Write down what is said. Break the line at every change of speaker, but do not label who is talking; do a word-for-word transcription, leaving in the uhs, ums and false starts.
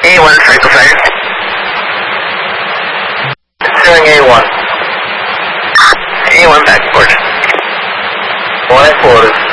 A one, cycle fire. Pursuing A one. A one back forward. one at four.